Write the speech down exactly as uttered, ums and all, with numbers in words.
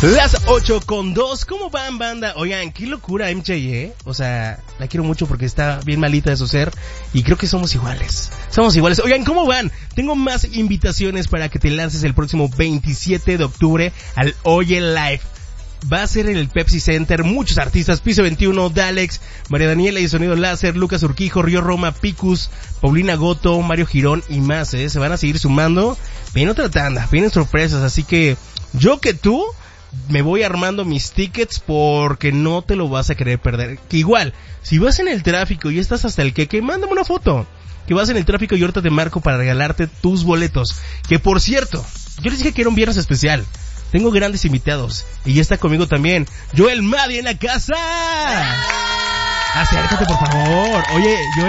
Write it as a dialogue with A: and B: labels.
A: Las ocho con dos, ¿cómo van, banda? Oigan, qué locura M J, ¿eh? O sea, la quiero mucho porque está bien malita de su ser y creo que somos iguales. Somos iguales. Oigan, ¿cómo van? Tengo más invitaciones para que te lances el próximo veintisiete de octubre al Oye Live. Va a ser en el Pepsi Center, muchos artistas, Piso veintiuno, Dalex, María Daniela y Sonido Láser, Lucas Urquijo, Río Roma, Picus, Paulina Goto, Mario Girón y más, ¿eh? Se van a seguir sumando. Viene otra tanda, vienen sorpresas, así que yo que tú me voy armando mis tickets porque no te lo vas a querer perder. Que igual, si vas en el tráfico y estás hasta el queque, mándame una foto. Que vas en el tráfico y ahorita te marco para regalarte tus boletos. Que por cierto, yo les dije que era un viernes especial. Tengo grandes invitados. Y ya está conmigo también Joel Madi en la casa. Acércate, por favor. Oye, Joel.